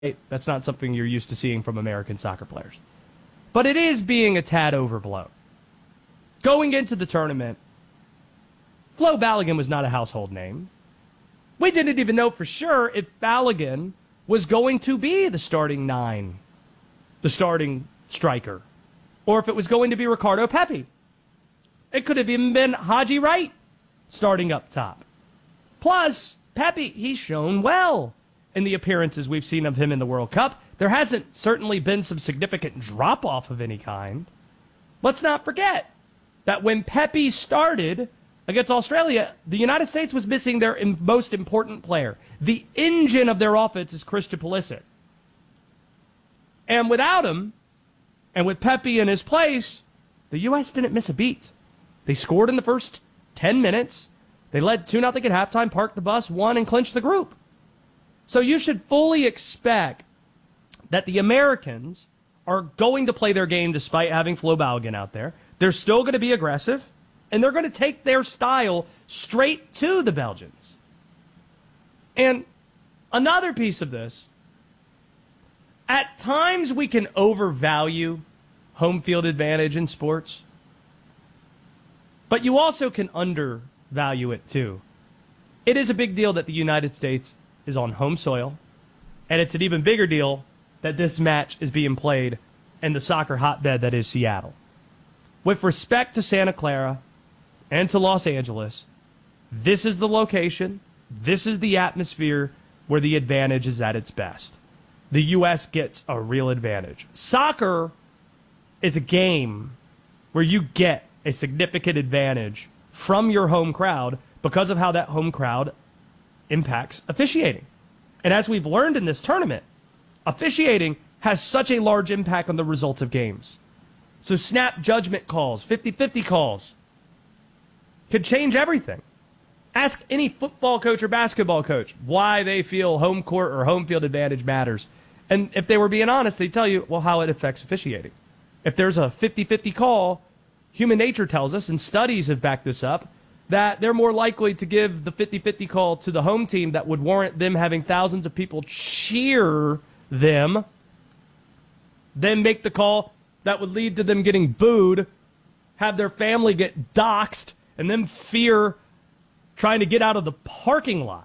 That's not something you're used to seeing from American soccer players. But it is being a tad overblown. Going into the tournament, Flo Balogun was not a household name. We didn't even know for sure if Balogun was going to be the starting nine, the starting striker, or if it was going to be Ricardo Pepi. It could have even been Haji Wright starting up top. Plus, Pepi, he's shown well in the appearances we've seen of him in the World Cup. There hasn't certainly been some significant drop-off of any kind. Let's not forget that when Pepi started against Australia, the United States was missing their most important player. The engine of their offense is Christian Pulisic. And without him, and with Pepi in his place, the U.S. didn't miss a beat. They scored in the first 10 minutes. They led 2-0 at halftime, parked the bus, won, and clinched the group. So you should fully expect that the Americans are going to play their game despite having Flo Balogun out there. They're still going to be aggressive, and they're going to take their style straight to the Belgians. And another piece of this, at times we can overvalue home field advantage in sports, but you also can undervalue it too. It is a big deal that the United States is on home soil, and it's an even bigger deal that this match is being played in the soccer hotbed that is Seattle. With respect to Santa Clara and to Los Angeles, this is the location, this is the atmosphere where the advantage is at its best. The U.S. gets a real advantage. Soccer is a game where you get a significant advantage from your home crowd because of how that home crowd impacts officiating. And as we've learned in this tournament, officiating has such a large impact on the results of games. So snap judgment calls, 50-50 calls, could change everything. Ask any football coach or basketball coach why they feel home court or home field advantage matters. And if they were being honest, they'd tell you, well, how it affects officiating. If there's a 50-50 call, human nature tells us, and studies have backed this up, that they're more likely to give the 50-50 call to the home team that would warrant them having thousands of people cheer them than make the call that would lead to them getting booed, have their family get doxxed, and then fear trying to get out of the parking lot.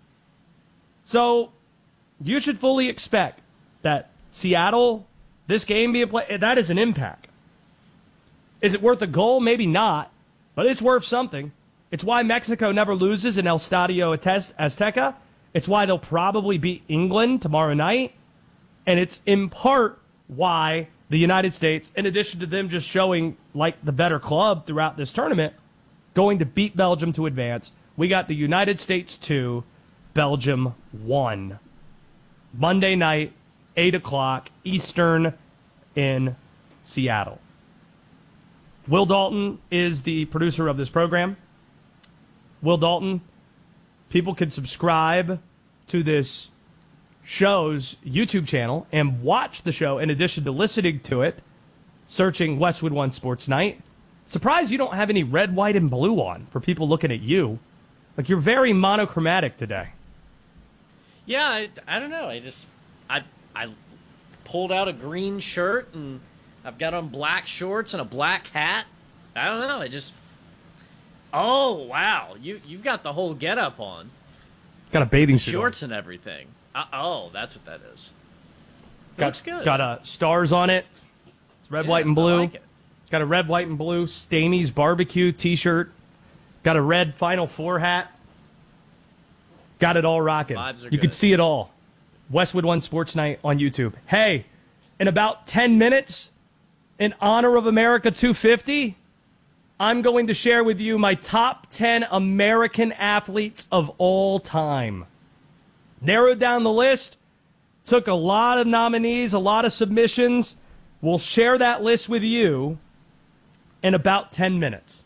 So you should fully expect that Seattle, this game being played, that is an impact. Is it worth a goal? Maybe not, but it's worth something. It's why Mexico never loses in El Estadio Azteca. It's why they'll probably beat England tomorrow night. And it's in part why the United States, in addition to them just showing like the better club throughout this tournament, going to beat Belgium to advance. We got the United States 2, Belgium 1. Monday night, 8 o'clock Eastern in Seattle. Will Dalton is the producer of this program. Will Dalton, people can subscribe to this show's YouTube channel and watch the show in addition to listening to it, searching Westwood One Sports Night. Surprised you don't have any red, white, and blue on for people looking at you. Like, you're very monochromatic today. Yeah, I don't know. I pulled out a green shirt and I've got on black shorts and a black hat. I don't know. Oh, wow. You've got the whole getup on. Got a bathing suit Shorts on. And everything. Oh, that's what that is. Looks good. Got stars on it. It's red, white, and blue. I like it. Got a red, white, and blue Stamey's barbecue t-shirt. Got a red Final Four hat. Got it all rocking. You could see it all. Westwood One Sports Night on YouTube. Hey, in about 10 minutes, in honor of America 250, I'm going to share with you my top 10 American athletes of all time. Narrowed down the list, took a lot of nominees, a lot of submissions. We'll share that list with you in about 10 minutes.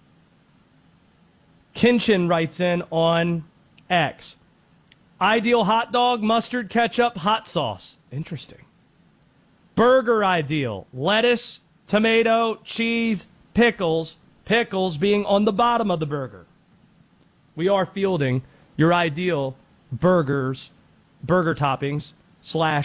Kinchin writes in on X. Ideal hot dog, mustard, ketchup, hot sauce. Interesting. Burger ideal, lettuce, tomato, cheese, pickles. Pickles being on the bottom of the burger. We are fielding your ideal burger toppings. slash